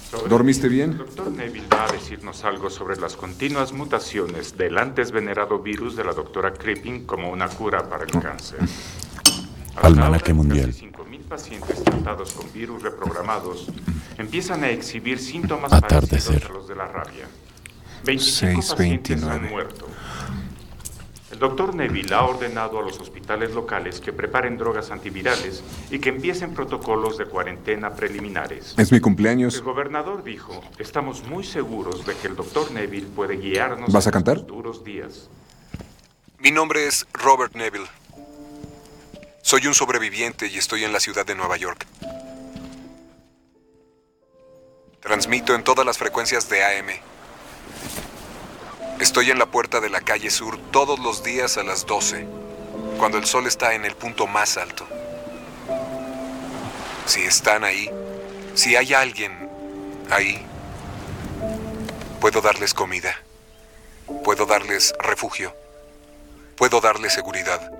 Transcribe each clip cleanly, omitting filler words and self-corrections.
¿Dormiste bien? El doctor Neville va a decirnos algo sobre las continuas mutaciones del antes venerado virus de la doctora Crippin como una cura para el cáncer. Almanaque mundial. Casi 5.000 pacientes tratados con virus reprogramados empiezan a exhibir síntomas Atardecer. parecidos a los de la rabia. 25 pacientes han 6:29. muerto. El doctor Neville ha ordenado a los hospitales locales que preparen drogas antivirales y que empiecen protocolos de cuarentena preliminares. Es mi El cumpleaños. gobernador dijo, estamos muy seguros de que el doctor Neville puede guiarnos ¿Vas a en cantar? los futuros días. Mi nombre es Robert Neville. Soy un sobreviviente y estoy en la ciudad de Nueva York. Transmito en todas las frecuencias de AM. Estoy en la puerta de la calle Sur todos los días a las 12, cuando el sol está en el punto más alto. Si están ahí, si hay alguien ahí, puedo darles comida, puedo darles refugio, puedo darles seguridad.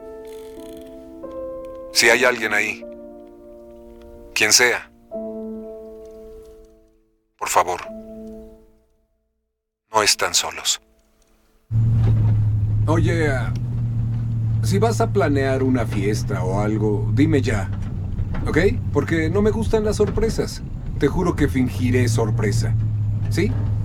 Si hay alguien ahí, quien sea, por favor, no están solos. Oye, si vas a planear una fiesta o algo, dime ya, ¿ok? Porque no me gustan las sorpresas. Te juro que fingiré sorpresa. ¿Sí?